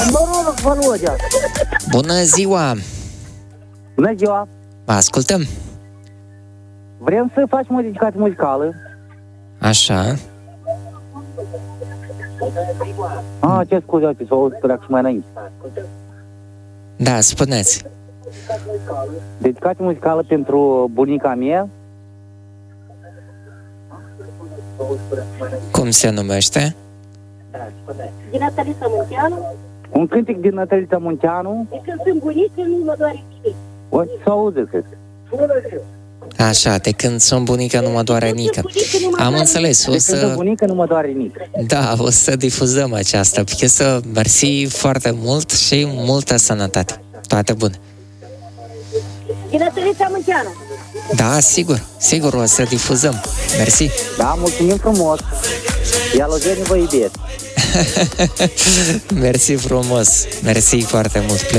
Volodea. Bună ziua! Bună ziua! Vă ascultăm! Vrem să facem o dedicație muzicală. Așa. Ce scuze, să o spuneam și mai înainte. Da, spuneți. Dedicație muzicală pentru bunica mea. Cum se numește? Din Natalita Munteanu. Un cântec din Natalita Munteanu. De când sunt bunică, nu mă doare nimic. O să aude, cred. Așa, de când sunt bunică nu mă doare nică. Am înțeles, o De când sunt să... bunică nu mă doare nimic. Da, o să difuzăm această piesă. Mersi foarte mult și multă sănătate. Toate bune. Din Natalita Munteanu. Da, sigur, o să difuzăm. Mersi. Da, mulțumim frumos. Ia Lojeni, vă iubesc. Mersi frumos. Mersi foarte mult.